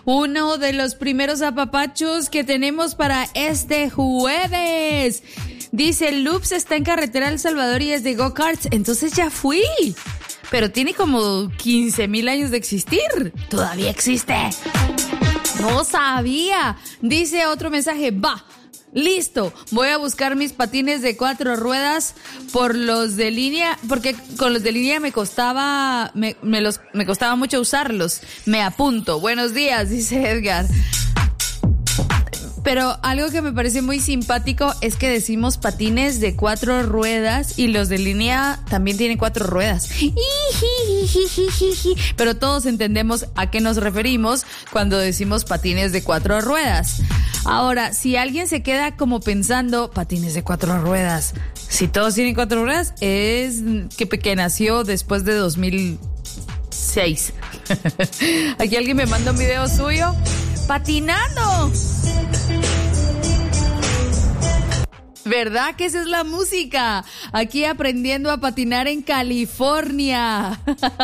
uno de los primeros apapachos que tenemos para este jueves. Dice, Loops está en carretera a El Salvador y es de go-karts. Entonces ya fui. Pero tiene como 15,000 años de existir. Todavía existe. No sabía. Dice otro mensaje, va. Listo, voy a buscar mis patines de 4 ruedas por los de línea, porque con los de línea me costaba mucho usarlos. Me apunto. Buenos días, dice Edgar. Pero algo que me parece muy simpático es que decimos patines de 4 ruedas y los de línea también tienen 4 ruedas. Pero todos entendemos a qué nos referimos cuando decimos patines de 4 ruedas. Ahora, si alguien se queda como pensando, patines de 4 ruedas, si todos tienen 4 ruedas, es que nació después de 2006. Aquí alguien me manda un video suyo patinando. ¿Verdad que esa es la música? Aquí aprendiendo a patinar en California.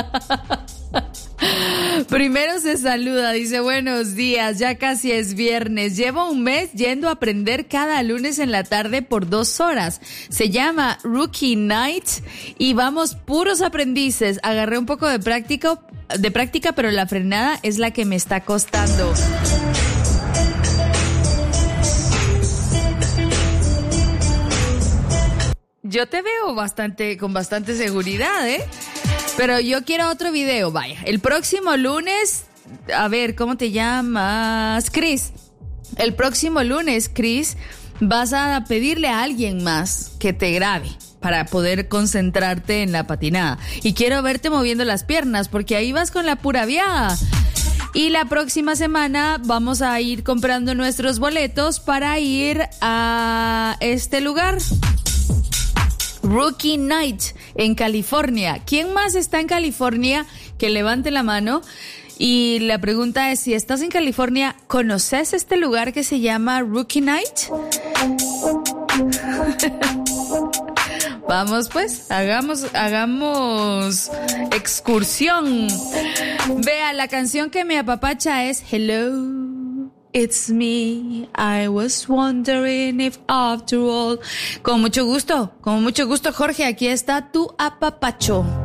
Primero se saluda, dice buenos días, ya casi es viernes. Llevo un mes yendo a aprender cada lunes en la tarde por 2 horas. Se llama Rookie Night y vamos puros aprendices. Agarré un poco de práctica, pero la frenada es la que me está costando. Yo te veo con bastante seguridad, ¿eh? Pero yo quiero otro video, vaya. El próximo lunes, a ver, ¿cómo te llamas? Chris. El próximo lunes, Chris, vas a pedirle a alguien más que te grabe para poder concentrarte en la patinada. Y quiero verte moviendo las piernas, porque ahí vas con la pura viada. Y la próxima semana vamos a ir comprando nuestros boletos para ir a este lugar. Rookie Night en California. ¿Quién más está en California? Que levante la mano. Y la pregunta es, si estás en California, ¿conoces este lugar que se llama Rookie Night? Vamos pues, hagamos excursión. Vea, la canción que me apapacha es Hello. It's me, I was wondering if after all. Con mucho gusto, Jorge, aquí está tu apapacho.